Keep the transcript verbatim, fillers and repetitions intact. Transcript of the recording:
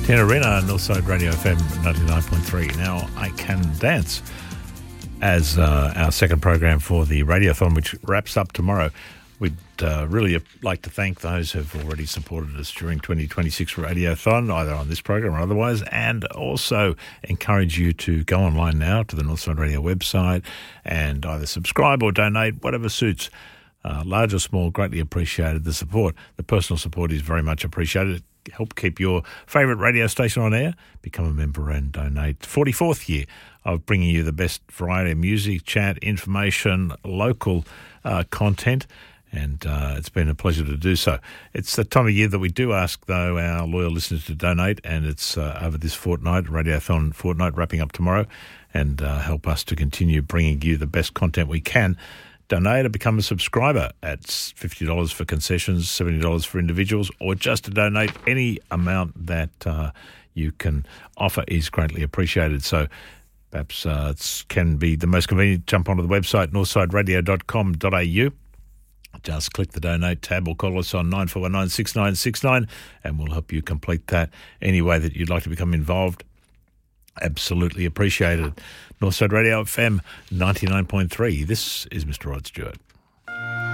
Tina Arena, Northside Radio F M ninety-nine point three. Now, I Can Dance as uh, our second program for the Radiothon, which wraps up tomorrow. We'd uh, really like to thank those who've already supported us during twenty twenty-six Radiothon, either on this program or otherwise, and also encourage you to go online now to the Northside Radio website and either subscribe or donate, whatever suits. Uh, large or small, greatly appreciated. The support, the personal support is very much appreciated. Help keep your favourite radio station on air. Become a member and donate. forty-fourth year of bringing you the best variety of music, chat, information, local uh, content, and uh, it's been a pleasure to do so. It's the time of year that we do ask, though, our loyal listeners to donate, and it's uh, over this fortnight, Radiothon fortnight, wrapping up tomorrow, and uh, help us to continue bringing you the best content we can. Donate or become a subscriber at fifty dollars for concessions, seventy dollars for individuals, or just to donate any amount that uh, you can offer is greatly appreciated. So perhaps uh, it can be the most convenient. Jump onto the website, northside radio dot com dot a u. Just click the donate tab or call us on nine four one nine, six nine six nine and we'll help you complete that. Any way that you'd like to become involved, absolutely appreciated. Northside Radio F M ninety-nine point three. This is Mister Rod Stewart.